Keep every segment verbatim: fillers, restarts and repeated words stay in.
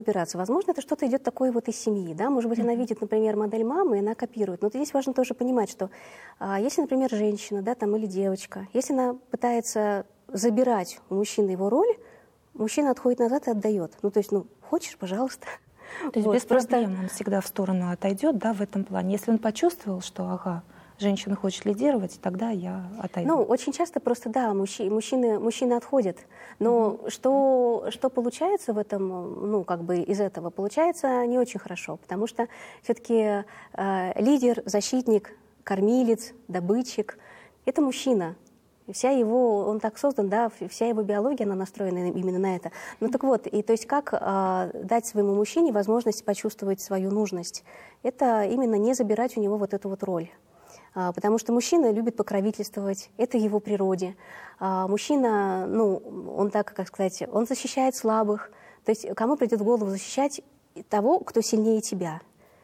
опираться. Возможно, это что-то идет такое вот из семьи, да, может быть, mm-hmm. она видит, например, модель мамы, и она копирует. Но здесь важно тоже понимать, что а, если, например, женщина, да, там, или девочка, если она пытается забирать у мужчины его роль, мужчина отходит назад и отдает. Ну, то есть, ну, хочешь, пожалуйста. То есть вот, без просто... проблем он всегда в сторону отойдет, да, в этом плане. Если он почувствовал, что, ага, женщина хочет лидировать, тогда я отойду. Ну, очень часто просто, да, мужчи, мужчины, мужчины отходят. Но mm-hmm. что, что получается в этом, ну, как бы из этого? Получается не очень хорошо, потому что все-таки э, лидер, защитник, кормилец, добытчик — это мужчина. Вся его, он так создан, да, вся его биология, она настроена именно на это. Ну так вот, и то есть как э, дать своему мужчине возможность почувствовать свою нужность? Это именно не забирать у него вот эту вот роль. Потому что мужчина любит покровительствовать, это в его природе. Мужчина, ну, он так, как сказать, он защищает слабых. То есть кому придет в голову защищать того, кто сильнее тебя?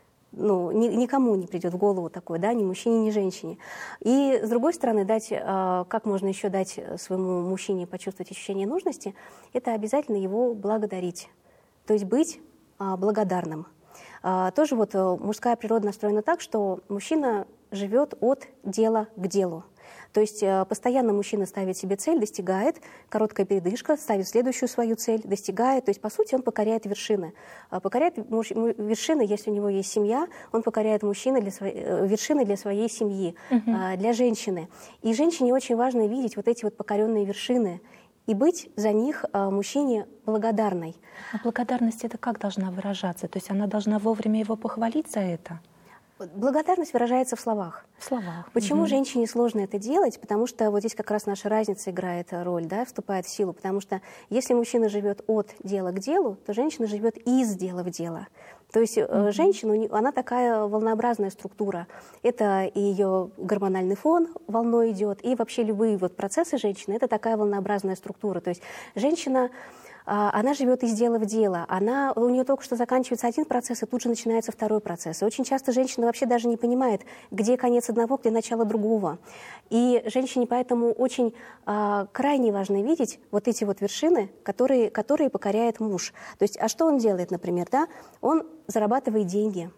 Ну, ни, никому не придет в голову такое, да, ни мужчине, ни женщине. И, с другой стороны, дать, как можно еще дать своему мужчине почувствовать ощущение нужности, это обязательно его благодарить. То есть быть благодарным. Тоже вот мужская природа настроена так, что мужчина живет от дела к делу. То есть постоянно мужчина ставит себе цель, достигает, короткая передышка, ставит следующую свою цель, достигает. То есть, по сути, он покоряет вершины. Покоряет муж, вершины, если у него есть семья, он покоряет мужчины для своей, вершины для своей семьи, uh-huh. для женщины. И женщине очень важно видеть вот эти вот покоренные вершины и быть за них а, мужчине благодарной. А благодарность это как должна выражаться? То есть она должна вовремя его похвалить за это? Благодарность выражается в словах. В словах. Почему угу. женщине сложно это делать? Потому что вот здесь как раз наша разница играет роль, да, вступает в силу. Потому что если мужчина живет от дела к делу, то женщина живет из дела в дело. То есть mm-hmm. женщина, она такая волнообразная структура. Это и ее гормональный фон волной идет, и вообще любые вот процессы женщины, это такая волнообразная структура. То есть женщина, она живет из дела в дело. Она, у нее только что заканчивается один процесс, и тут же начинается второй процесс. И очень часто женщина вообще даже не понимает, где конец одного, где начало другого. И женщине поэтому очень а, крайне важно видеть вот эти вот вершины, которые, которые покоряет муж. То есть, а что он делает, например, да? Он зарабатывает деньги.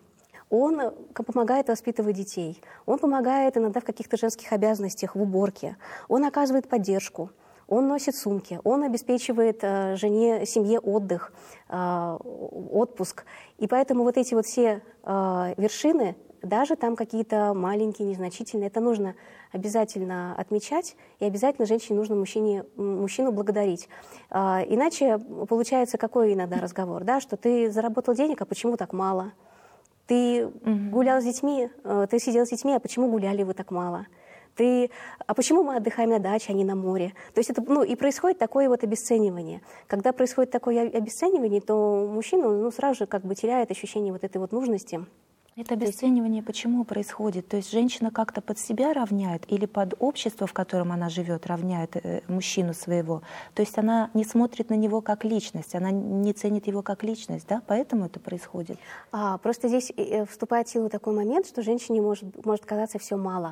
Он помогает воспитывать детей. Он помогает иногда в каких-то женских обязанностях, в уборке. Он оказывает поддержку. Он носит сумки, он обеспечивает э, жене, семье отдых, э, отпуск. И поэтому вот эти вот все э, вершины, даже там какие-то маленькие, незначительные, это нужно обязательно отмечать, и обязательно женщине нужно мужчине, мужчину благодарить. Э, иначе получается какой иногда разговор, да, что ты заработал денег, а почему так мало? Ты mm-hmm. гулял с детьми, э, ты сидел с детьми, а почему гуляли вы так мало? Ты, а почему мы отдыхаем на даче, а не на море? То есть это, ну, и происходит такое вот обесценивание. Когда происходит такое обесценивание, то мужчина, ну, сразу же как бы теряет ощущение вот этой вот нужности. Это обесценивание почему происходит? То есть женщина как-то под себя равняет или под общество, в котором она живет, равняет э, мужчину своего? То есть она не смотрит на него как личность, она не ценит его как личность, да? Поэтому это происходит? А, просто здесь вступает в силу такой момент, что женщине может, может казаться все мало.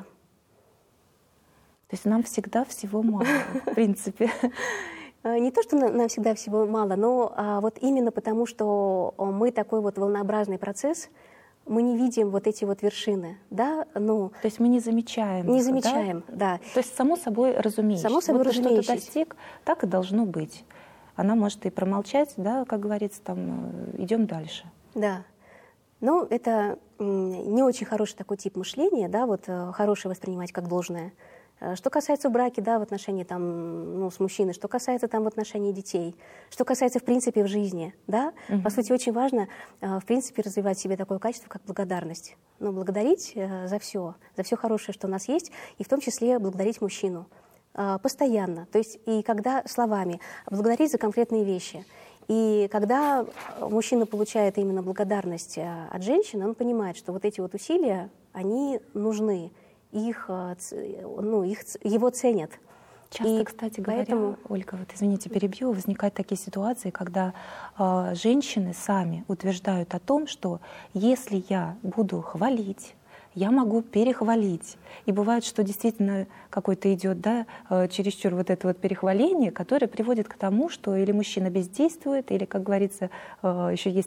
То есть нам всегда всего мало, в принципе. Не то, что нам всегда всего мало, но а, вот именно потому, что мы такой вот волнообразный процесс, мы не видим вот эти вот вершины, да, ну... То есть мы не замечаем. Не их, замечаем, да? да. То есть само собой разумеется. Само собой вот разумеется. Что-то достиг, так и должно быть. Она может и промолчать, да, как говорится, там, идем дальше. Да. Ну, это не очень хороший такой тип мышления, да, вот хорошее воспринимать как должное. Что касается брака, да, в отношении там, ну, с мужчиной, что касается там в отношении детей, что касается в принципе в жизни, да, угу. По сути очень важно в принципе развивать в себе такое качество, как благодарность. Ну, благодарить за все, за все хорошее, что у нас есть, и в том числе благодарить мужчину постоянно, то есть и когда словами, благодарить за конкретные вещи. И когда мужчина получает именно благодарность от женщины, он понимает, что вот эти вот усилия, они нужны. Их, ну, их, его ценят. Часто, и кстати поэтому... говоря, Ольга, вот извините, перебью, возникают такие ситуации, когда э, женщины сами утверждают о том, что если я буду хвалить, я могу перехвалить. И бывает, что действительно какой-то идет, да, чересчур вот это вот перехваление, которое приводит к тому, что или мужчина бездействует, или, как говорится, еще есть